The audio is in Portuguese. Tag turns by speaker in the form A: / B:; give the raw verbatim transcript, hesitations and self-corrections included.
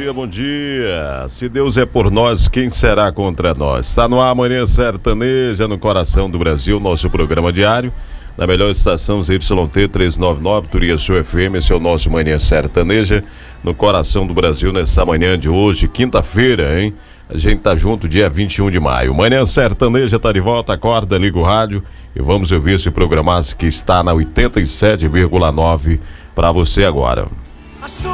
A: dia, bom dia. Se Deus é por nós, quem será contra nós? Está no ar Manhã Sertaneja, no coração do Brasil, nosso programa diário. Na melhor estação Z Y T trezentos e noventa e nove, Turiaçu F M, esse é o nosso Manhã Sertaneja, no coração do Brasil, nessa manhã de hoje, quinta-feira, hein? A gente tá junto dia vinte e um de maio. Manhã Sertaneja tá de volta, acorda, liga o rádio e vamos ouvir esse programaço que está na oitenta e sete vírgula nove para você agora.